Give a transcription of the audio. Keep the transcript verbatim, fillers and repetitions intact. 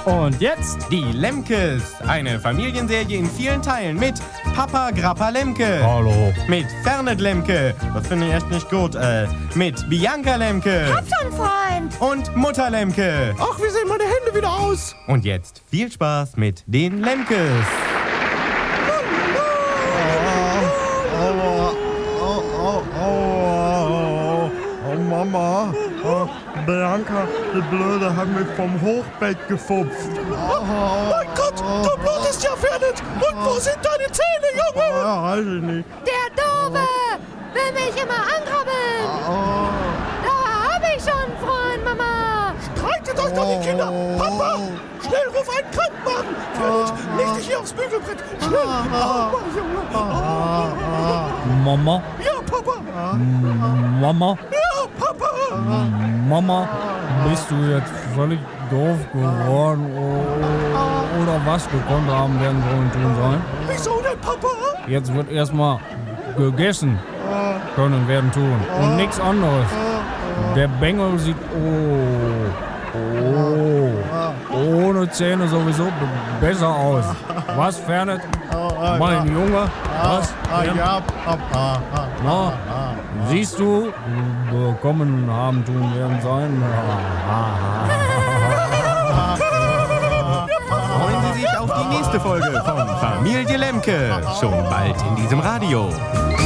Und jetzt Die Lemkes, eine Familienserie in vielen Teilen mit Papa Grappa Lemke. Hallo. Mit Fernet Lemke, das finde ich echt nicht gut, äh, mit Bianca Lemke. Hab schon, Freund. Und Mutter Lemke. Ach, wie sehen meine Hände wieder aus? Und jetzt viel Spaß mit den Lemkes. Aua, au, au, au, oh, Mama. Oh, Bianca, die Blöde hat mich vom Hochbett gefupft. Oh, mein Gott, du blutest ja fertig. Und wo sind deine Zähne, Junge? Ja, weiß ich nicht. Der Doofe will mich immer ankrabbeln. Oh, Da hab ich schon, Freund, Mama. streitet euch doch die Kinder. Papa, schnell ruf einen Krankenwagen. Fertig, leg dich hier aufs Bügelbrett. Schnell. Oh, Junge. Mama, Ja, Papa. Mama, Ja, Papa. Mama, bist du jetzt völlig doof geworden o- oder was? Gekonnt haben werden sollen tun sein. Wieso denn, Papa? Jetzt wird erstmal gegessen können werden tun und nichts anderes. Der Bengel sieht oh, oh, ohne Zähne sowieso b- besser aus. Was, Fernet? Mein Junge, was? Ah, ja, Papa. Na, siehst du, bekommen haben tun werden sein. Freuen Sie sich auf die nächste Folge von Familie Lemke. Schon bald in diesem Radio.